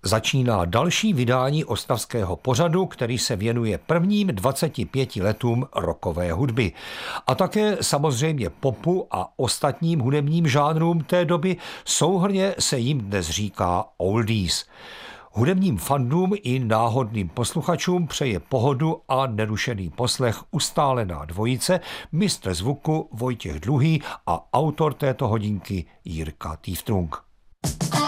Začíná další vydání ostravského pořadu, který se věnuje prvním 25 letům rockové hudby. A také samozřejmě popu a ostatním hudebním žánrům té doby, souhrnně se jim dnes říká oldies. Hudebním fandům i náhodným posluchačům přeje pohodu a nerušený poslech ustálená dvojice, mistr zvuku Vojtěch Dluhý a autor této hodinky Jirka Týftrung.